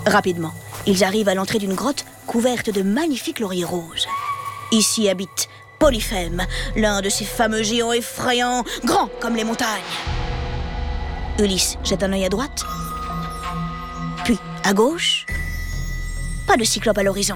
Rapidement, ils arrivent à l'entrée d'une grotte couverte de magnifiques lauriers roses. Ici habite Polyphème, l'un de ces fameux géants effrayants, grands comme les montagnes. Ulysse jette un œil à droite, puis à gauche. Pas de cyclope à l'horizon.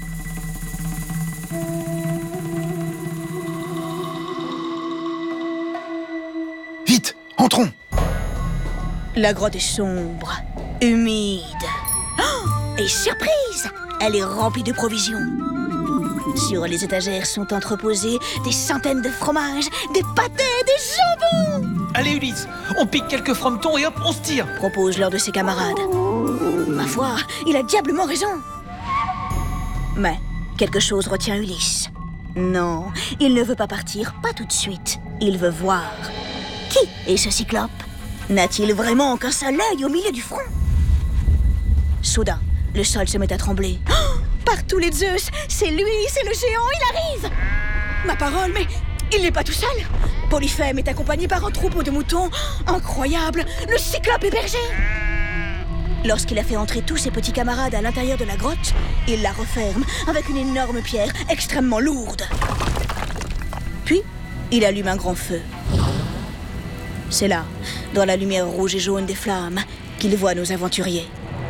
Vite, entrons. La grotte est sombre, humide. Oh, et surprise, elle est remplie de provisions. Sur les étagères sont entreposés des centaines de fromages, des pâtés, des jambons. Allez Ulysse, on pique quelques frometons et hop, on se tire. Propose l'un de ses camarades. Ma foi, il a diablement raison. Mais quelque chose retient Ulysse. Non, il ne veut pas partir, pas tout de suite. Il veut voir. Qui est ce cyclope? N'a-t-il vraiment qu'un seul œil au milieu du front? Soudain, le sol se met à trembler. Oh, par tous les Zeus, c'est lui, c'est le géant, il arrive! Ma parole, mais il n'est pas tout seul. Polyphème est accompagné par un troupeau de moutons. Incroyable, le cyclope est berger. Lorsqu'il a fait entrer tous ses petits camarades à l'intérieur de la grotte, il la referme avec une énorme pierre extrêmement lourde. Puis, il allume un grand feu. C'est là, dans la lumière rouge et jaune des flammes, qu'il voit nos aventuriers.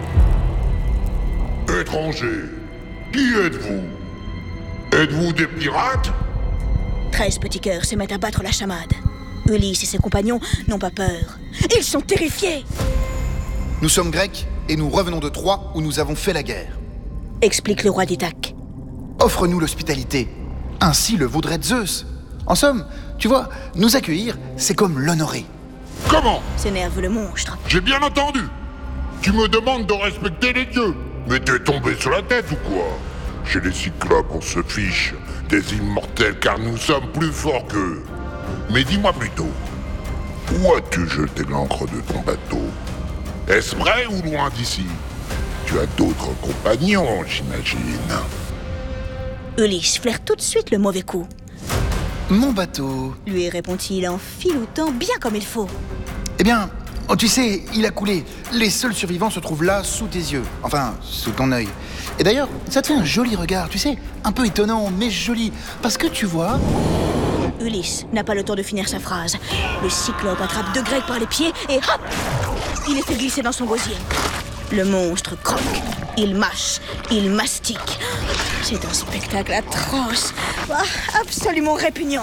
Étrangers, qui êtes-vous? Êtes-vous des pirates? 13 petits cœurs se mettent à battre la chamade. Ulysse et ses compagnons n'ont pas peur. Ils sont terrifiés! Nous sommes Grecs et nous revenons de Troie où nous avons fait la guerre. Explique le roi d'Ithaque. Offre-nous l'hospitalité. Ainsi le voudrait Zeus. En somme, tu vois, nous accueillir, c'est comme l'honorer. Comment? S'énerve le monstre. J'ai bien entendu. Tu me demandes de respecter les dieux. Mais t'es tombé sur la tête ou quoi? Chez les cyclopes, on se fiche des immortels car nous sommes plus forts qu'eux. Mais dis-moi plutôt, où as-tu jeté l'ancre de ton bateau? Est-ce près ou loin d'ici? Tu as d'autres compagnons, j'imagine. Ulysse flaire tout de suite le mauvais coup. Mon bateau... Lui répond-il en filoutant bien comme il faut. Eh bien, oh, tu sais, il a coulé. Les seuls survivants se trouvent là, sous tes yeux. Enfin, sous ton œil. Et d'ailleurs, ça te fait un joli regard, tu sais. Un peu étonnant, mais joli. Parce que tu vois... Ulysse n'a pas le temps de finir sa phrase. Le cyclope attrape deux Grecs par les pieds et hop! Il les fait glisser dans son gosier. Le monstre croque, il mâche, il mastique. C'est un spectacle atroce, absolument répugnant.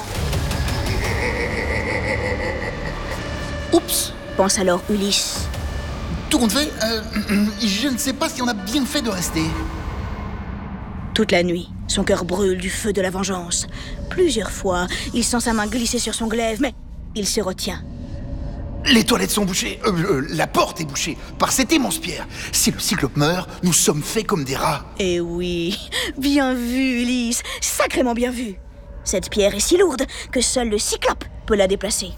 Oups! Pense alors Ulysse. Tout compte fait, je ne sais pas si on a bien fait de rester. Toute la nuit, son cœur brûle du feu de la vengeance. Plusieurs fois, il sent sa main glisser sur son glaive, mais il se retient. Les toilettes sont bouchées, la porte est bouchée par cette immense pierre. Si le cyclope meurt, nous sommes faits comme des rats. Eh oui, bien vu Ulysse, sacrément bien vu. Cette pierre est si lourde que seul le cyclope peut la déplacer.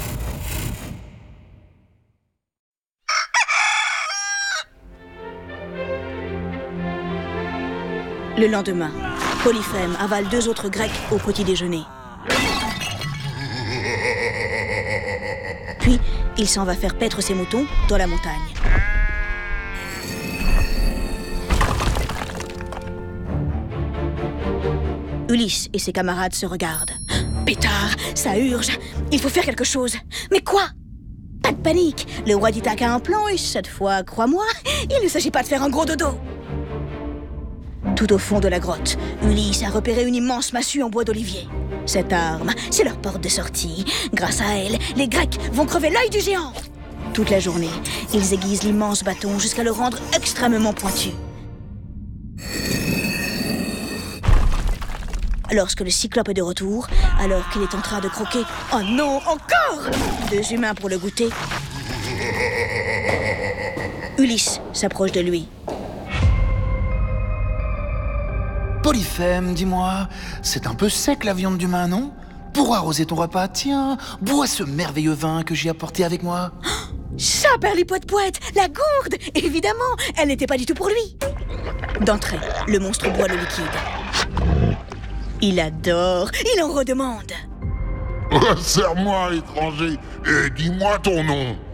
Le lendemain, Polyphème avale deux autres Grecs au petit déjeuner. Puis, il s'en va faire paître ses moutons dans la montagne. Ulysse et ses camarades se regardent. Pétard, ça urge, il faut faire quelque chose. Mais quoi? Pas de panique, le roi d'Ithaque a un plan et cette fois, crois-moi, il ne s'agit pas de faire un gros dodo. Tout au fond de la grotte, Ulysse a repéré une immense massue en bois d'olivier. Cette arme, c'est leur porte de sortie. Grâce à elle, les Grecs vont crever l'œil du géant. Toute la journée, ils aiguisent l'immense bâton jusqu'à le rendre extrêmement pointu. Lorsque le cyclope est de retour, alors qu'il est en train de croquer... Oh non, encore! Deux humains pour le goûter. Ulysse s'approche de lui. Polyphème, dis-moi, c'est un peu sec la viande d'humain, non? Pour arroser ton repas, tiens, bois ce merveilleux vin que j'ai apporté avec moi. Ça, Perlipoète-Poète, la gourde! Évidemment, elle n'était pas du tout pour lui. D'entrée, le monstre boit le liquide. Il adore, il en redemande. Serre-moi, étranger, et dis-moi ton nom.